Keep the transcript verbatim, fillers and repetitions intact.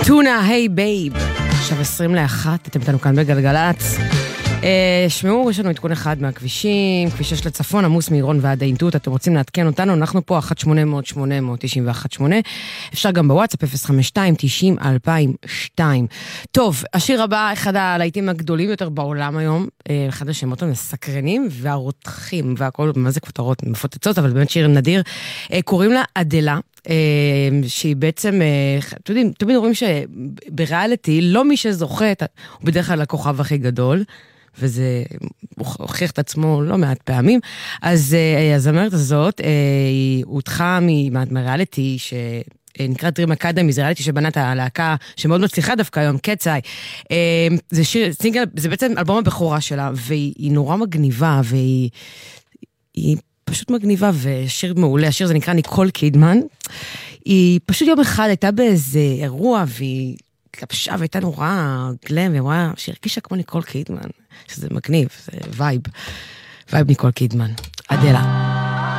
טונה, היי בייב. עכשיו עשרים לאחת, אתם איתנו כאן בגלגלץ. שמעו, יש לנו עדכון אחד מהכבישים, כביש שש לצפון, עמוס מעירון ועד האינטוט, אתם רוצים לעדכן אותנו, אנחנו פה אחת שמונה אפס אפס שמונה אפס אפס תשע אחת שמונה, אפשר גם בוואטסאפ אפס חמש שתיים תשעים אלפיים ושתיים. טוב, השיר הבא, אחד הלהיטים הגדולים יותר בעולם היום, אחד השמות המסקרנים והרותחים, והכל, מה זה כותרות מפוצצות, אבל באמת שיר נדיר, קוראים לה אדלה, שהיא בעצם, אתם יודעים, תמיד רואים שבריאליטי, לא מי שזוכה, הוא בדרך כלל הכוכב הכי גדול, וזה הוכיח את עצמו לא מעט פעמים. אז הזמרת הזאת, היא הודחה מריאליטי, שנקרא דרים אקדמי, זה ריאליטי שבנת הלהקה, שמאוד מצליחה דווקא היום, קצאי. זה שיר, סינגל, זה בעצם אלבום הבכורה שלה, והיא נורא מגניבה, והיא היא פשוט מגניבה, ושיר מעולה. השיר זה נקרא ניקול קידמן. היא פשוט יום אחד הייתה באיזה אירוע, והיא התלבשה והייתה נורא גלם, והיא אמרה שהרגישה כמו ניקול קידמן, שזה מגניב, זה וייב, וייב ניקול קידמן. אדלה.